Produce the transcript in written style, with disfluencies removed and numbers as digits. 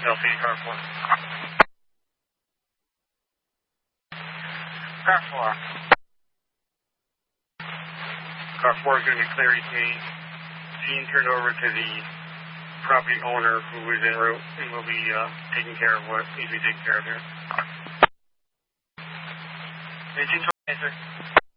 LC car 4. Car 4. Car 4 is going to be clear ETA. Scene turned over to the property owner who is en route and will be taking care of what needs to be taken care of here. 1820, sir.